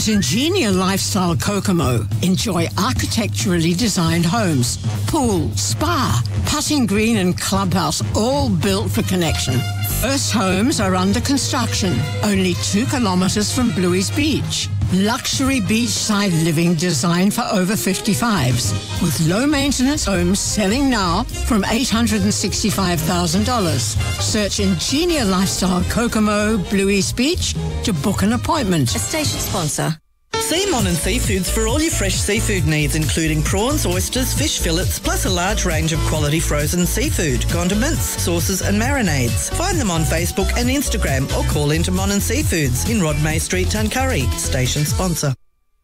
At Ingenia Lifestyle Kokomo, enjoy architecturally designed homes, pool, spa, putting green and clubhouse, all built for connection. First homes are under construction, only 2 kilometres from Bluey's Beach. Luxury beachside living designed for over 55s, with low-maintenance homes selling now from $865,000. Search Ingenia Lifestyle Kokomo, Bluey's Beach to book an appointment. A station sponsor. See Mon and Seafoods for all your fresh seafood needs, including prawns, oysters, fish fillets, plus a large range of quality frozen seafood, condiments, sauces and marinades. Find them on Facebook and Instagram or call into Mon and Seafoods in Rodmay Street, Tuncurry. Station sponsor.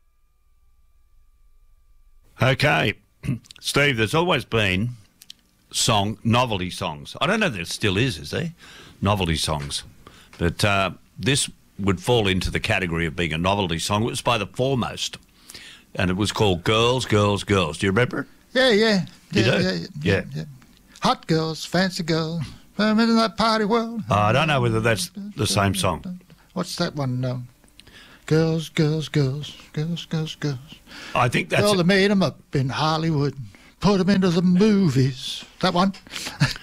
Okay. Steve, there's always been novelty songs. I don't know if there still is there? Novelty songs. But this would fall into the category of being a novelty song. It was by The Foremost, and it was called Girls, Girls, Girls. Do you remember it? Yeah. You do? Yeah. Hot girls, fancy girls, I'm in that party world. I don't know whether that's the same song. What's that one? Girls, girls, girls, girls, girls, girls. I think that's... Well, they made them up in Hollywood, put them into the movies. That one?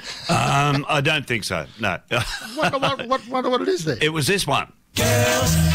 I don't think so, no. What it is then? It was this one. Girls,